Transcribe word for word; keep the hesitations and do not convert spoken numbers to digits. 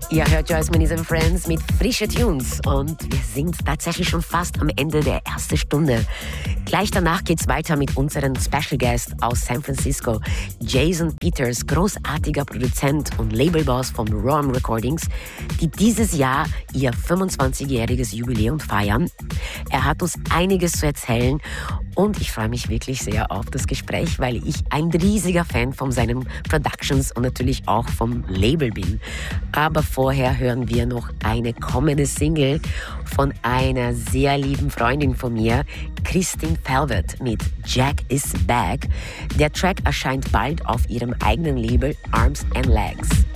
Ihr hört Joyce Maniz and Friends mit frischen Tunes und wir sind tatsächlich schon fast am Ende der ersten Stunde. Gleich danach geht's weiter mit unserem Special Guest aus San Francisco, Jason Peters, großartiger Produzent und Labelboss von Rom Recordings, die dieses Jahr ihr fünfundzwanzigjähriges Jubiläum feiern. Er hat uns einiges zu erzählen und ich freue mich wirklich sehr auf das Gespräch, weil ich ein riesiger Fan von seinen Productions und natürlich auch vom Label bin. Aber vorher hören wir noch eine kommende Single von einer sehr lieben Freundin von mir, Christine Velvet mit Jack is Back. Der Track erscheint bald auf ihrem eigenen Label Arms and Legs.